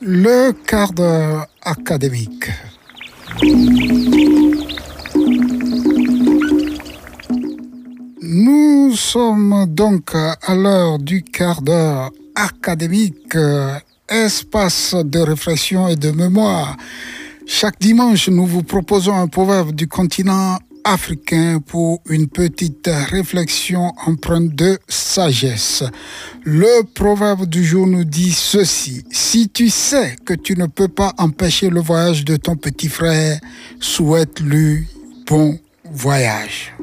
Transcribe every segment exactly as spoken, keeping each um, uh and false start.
Le quart d'heure académique. Nous sommes donc à l'heure du quart d'heure académique, espace de réflexion et de mémoire. Chaque dimanche, nous vous proposons un proverbe du continent africain pour une petite réflexion empreinte de sagesse. Le proverbe du jour nous dit ceci: si tu sais que tu ne peux pas empêcher le voyage de ton petit frère, souhaite-lui bon voyage.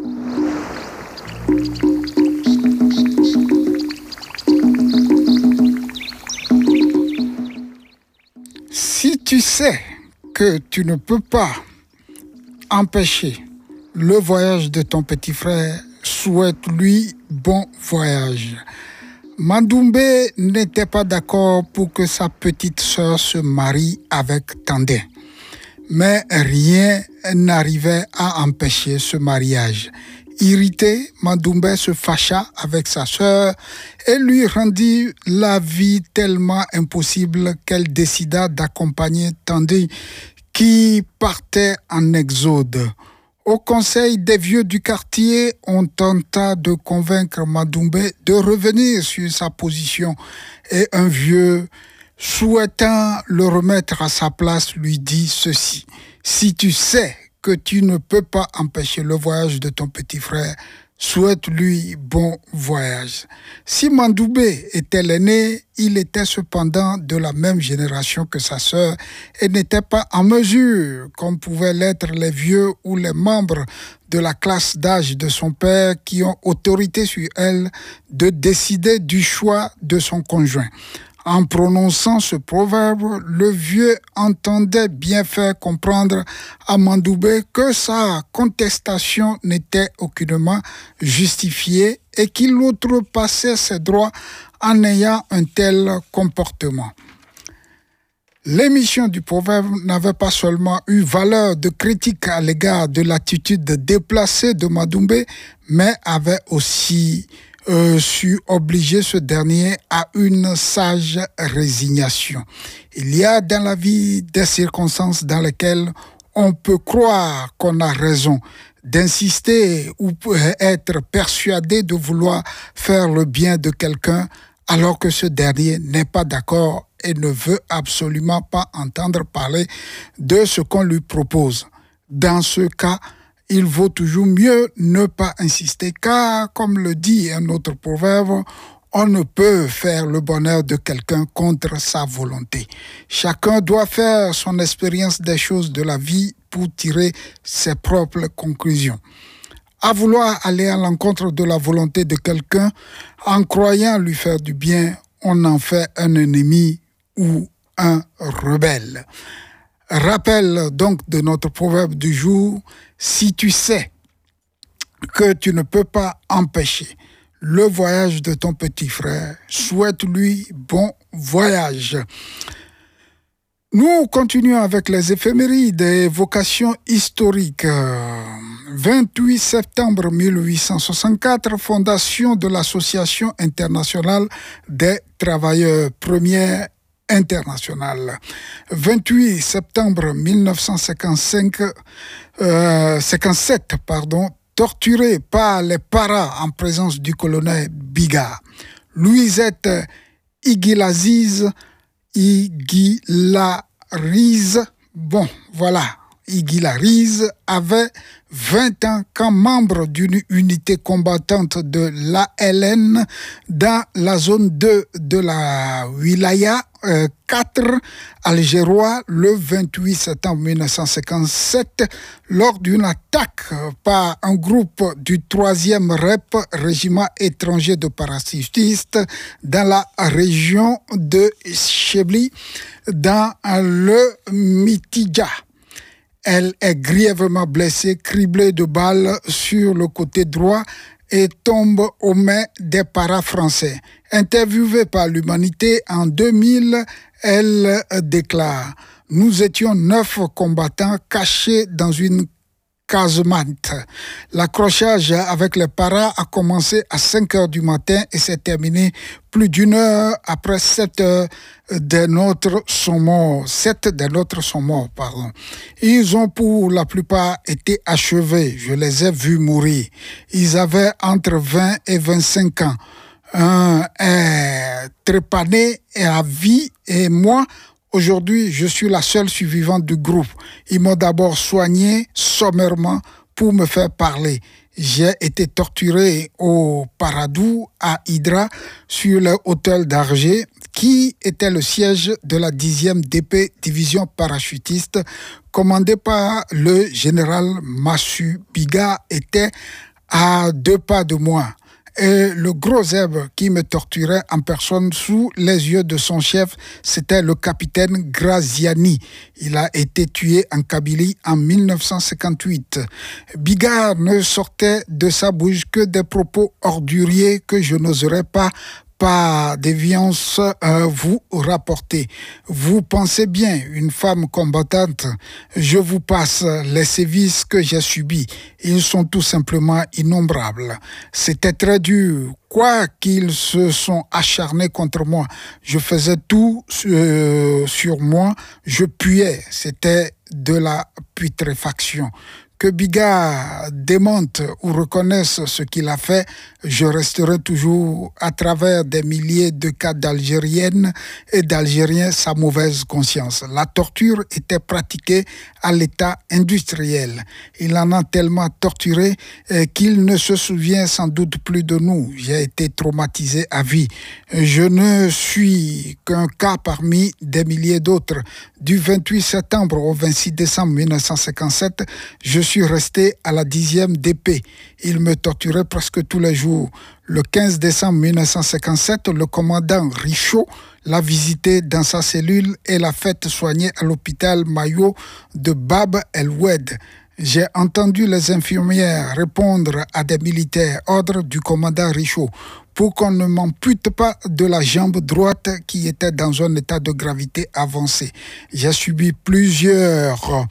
Si tu sais que tu ne peux pas empêcher le voyage de ton petit frère, souhaite-lui bon voyage. Mandoumbé n'était pas d'accord pour que sa petite sœur se marie avec Tandé. Mais rien n'arrivait à empêcher ce mariage. Irrité, Mandoumbé se fâcha avec sa sœur et lui rendit la vie tellement impossible qu'elle décida d'accompagner Tandé qui partait en exode. Au conseil des vieux du quartier, on tenta de convaincre Mandoumbé de revenir sur sa position et un vieux, souhaitant le remettre à sa place, lui dit ceci: si tu sais que tu ne peux pas empêcher le voyage de ton petit frère, souhaite-lui bon voyage. Si Mandoumbé était l'aîné, il était cependant de la même génération que sa sœur et n'était pas en mesure, comme pouvaient l'être les vieux ou les membres de la classe d'âge de son père qui ont autorité sur elle, de décider du choix de son conjoint. En prononçant ce proverbe, le vieux entendait bien faire comprendre à Mandoumbé que sa contestation n'était aucunement justifiée et qu'il outrepassait ses droits en ayant un tel comportement. L'émission du proverbe n'avait pas seulement eu valeur de critique à l'égard de l'attitude déplacée de Mandoumbé, mais avait aussi Euh, su obliger ce dernier à une sage résignation. Il y a dans la vie des circonstances dans lesquelles on peut croire qu'on a raison d'insister ou être persuadé de vouloir faire le bien de quelqu'un alors que ce dernier n'est pas d'accord et ne veut absolument pas entendre parler de ce qu'on lui propose. Dans ce cas, il vaut toujours mieux ne pas insister, car, comme le dit un autre proverbe, on ne peut faire le bonheur de quelqu'un contre sa volonté. Chacun doit faire son expérience des choses de la vie pour tirer ses propres conclusions. À vouloir aller à l'encontre de la volonté de quelqu'un, en croyant lui faire du bien, on en fait un ennemi ou un rebelle. Rappel donc de notre proverbe du jour: si tu sais que tu ne peux pas empêcher le voyage de ton petit frère, souhaite-lui bon voyage. Nous continuons avec les éphémérides et vocations historiques. vingt-huit septembre mille huit cent soixante-quatre, fondation de l'Association internationale des travailleurs, première internationale. vingt-huit septembre mille neuf cent cinquante-cinq, euh, cinquante-sept, pardon, torturé par les paras en présence du colonel Biga. Louisette Iguilarize, Iguilarize, bon, voilà, Iguilarize avait vingt ans quand membre d'une unité combattante de l'A L N dans la zone deux de la Wilaya euh, quatre algérois le vingt-huit septembre mille neuf cent cinquante-sept lors d'une attaque par un groupe du troisième R E P, régiment étranger de parachutistes, dans la région de Chebli, dans le Mitidja. Elle est grièvement blessée, criblée de balles sur le côté droit et tombe aux mains des paras français. Interviewée par l'Humanité en deux mille, elle déclare: nous étions neuf combattants cachés dans une casemate. L'accrochage avec les paras a commencé à cinq heures du matin et s'est terminé plus d'une heure après sept heures des nôtres sont morts. Sept des nôtres sont morts, pardon. Ils ont pour la plupart été achevés. Je les ai vus mourir. Ils avaient entre vingt et vingt-cinq ans. Un est trépané et à vie et moi, aujourd'hui, je suis la seule survivante du groupe. Ils m'ont d'abord soigné sommairement pour me faire parler. J'ai été torturé au Paradou, à Hydra, sur le hôtel d'Arger, qui était le siège de la dixième D P division parachutiste, commandée par le général Massu Biga, était à deux pas de moi. Et le gros zèbre qui me torturait en personne sous les yeux de son chef, c'était le capitaine Graziani. Il a été tué en Kabylie en mille neuf cent cinquante-huit. Bigard ne sortait de sa bouche que des propos orduriers que je n'oserais pas par déviance euh, vous rapporter. Vous pensez bien, une femme combattante, je vous passe les sévices que j'ai subis. Ils sont tout simplement innombrables. C'était très dur. Quoi qu'ils se sont acharnés contre moi, je faisais tout euh, sur moi, je puais. C'était de la putréfaction. Que Bigard démente ou reconnaisse ce qu'il a fait, je resterai toujours à travers des milliers de cas d'Algériennes et d'Algériens sa mauvaise conscience. La torture était pratiquée à l'état industriel. Il en a tellement torturé eh, qu'il ne se souvient sans doute plus de nous. J'ai été traumatisé à vie. Je ne suis qu'un cas parmi des milliers d'autres. Du vingt-huit septembre au vingt-six décembre mille neuf cent cinquante-sept, je suis resté à la dixième D P. Il me torturait presque tous les jours. Le quinze décembre mille neuf cent cinquante-sept, le commandant Richaud l'a visité dans sa cellule et l'a fait soigner à l'hôpital Mayo de Bab el-Oued. J'ai entendu les infirmières répondre à des militaires, ordre du commandant Richaud, pour qu'on ne m'ampute pas de la jambe droite qui était dans un état de gravité avancé. J'ai subi plusieurs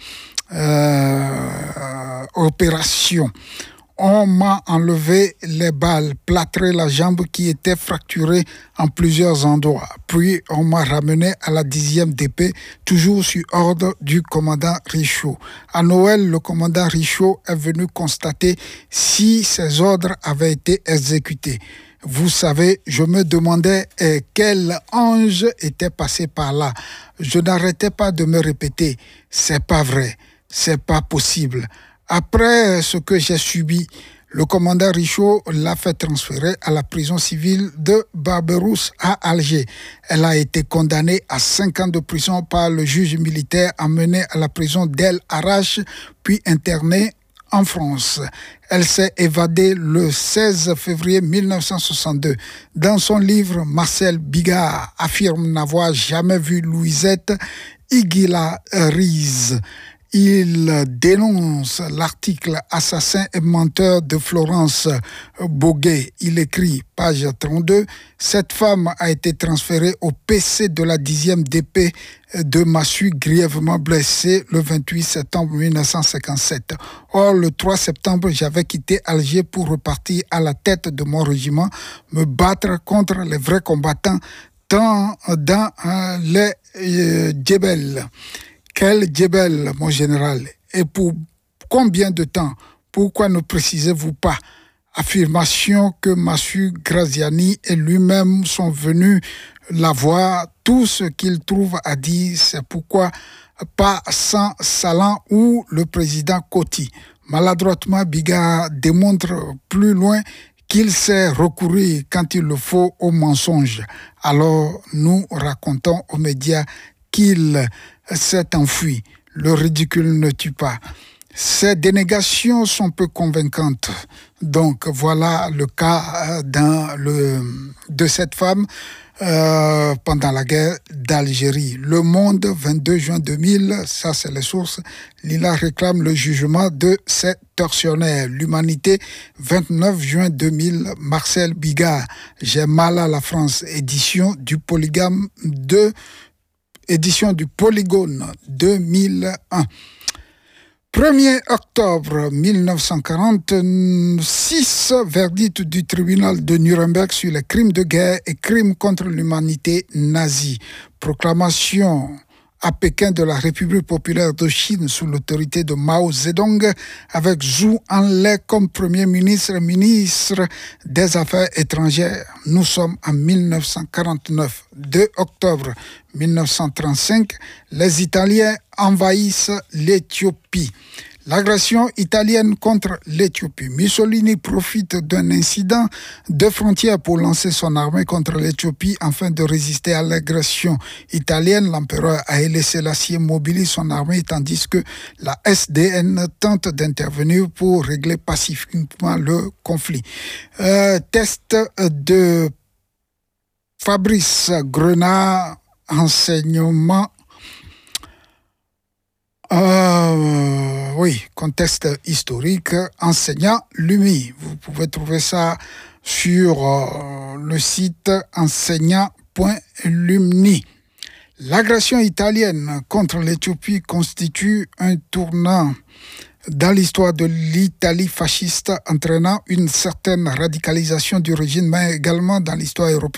euh, opérations. On m'a enlevé les balles, plâtré la jambe qui était fracturée en plusieurs endroits. Puis on m'a ramené à la dixième D P, toujours sur ordre du commandant Richaud. À Noël, le commandant Richaud est venu constater si ses ordres avaient été exécutés. Vous savez, je me demandais eh, quel ange était passé par là. Je n'arrêtais pas de me répéter, c'est pas vrai, c'est pas possible. Après ce que j'ai subi, le commandant Richaud l'a fait transférer à la prison civile de Barberousse à Alger. Elle a été condamnée à cinq ans de prison par le juge militaire, emmenée à la prison d'El Arach, puis internée en France. Elle s'est évadée le seize février mille neuf cent soixante-deux. Dans son livre, Marcel Bigard affirme n'avoir jamais vu Louisette Iguila Rize. Il dénonce l'article assassin et menteur de Florence Boguet. Il écrit, page trente-deux, « Cette femme a été transférée au P C de la dixième D P de Massu, grièvement blessée le vingt-huit septembre mille neuf cent cinquante-sept. Or, le trois septembre, j'avais quitté Alger pour repartir à la tête de mon régiment, me battre contre les vrais combattants tant dans euh, les euh, djebels. Quel djebel, mon général, et pour combien de temps? Pourquoi ne précisez-vous pas? Affirmation que Massu Graziani et lui-même sont venus la voir. Tout ce qu'il trouve à dire, c'est pourquoi pas sans Salan ou le président Coty. Maladroitement, Bigard démontre plus loin qu'il sait recourir quand il le faut au mensonge. Alors nous racontons aux médias qu'il s'est enfui. Le ridicule ne tue pas. Ces dénégations sont peu convaincantes. Donc voilà le cas dans le, de cette femme euh, pendant la guerre d'Algérie. Le Monde, vingt-deux juin deux mille, ça c'est les sources, Lila réclame le jugement de ces tortionnaires. L'Humanité, vingt-neuf juin deux mille, Marcel Bigard, J'ai mal à la France, édition du Polygame de édition du Polygone deux mille un. premier octobre mille neuf cent quarante-six, verdict du tribunal de Nuremberg sur les crimes de guerre et crimes contre l'humanité nazie. Proclamation à Pékin de la République populaire de Chine sous l'autorité de Mao Zedong avec Zhou Enlai comme Premier ministre et ministre des Affaires étrangères. Nous sommes en mille neuf cent quarante-neuf. deux octobre mille neuf cent trente-cinq, les Italiens envahissent l'Éthiopie. L'agression italienne contre l'Éthiopie. Mussolini profite d'un incident de frontière pour lancer son armée contre l'Éthiopie afin de résister à l'agression italienne. L'empereur Haïlé Sélassié mobilise son armée tandis que la S D N tente d'intervenir pour régler pacifiquement le conflit. Euh, test de Fabrice Grenat, enseignement. Euh, oui, contexte historique, enseignant l'U M I. Vous pouvez trouver ça sur euh, le site enseignant point lumni. L'agression italienne contre l'Éthiopie constitue un tournant dans l'histoire de l'Italie fasciste, entraînant une certaine radicalisation du régime, mais également dans l'histoire européenne.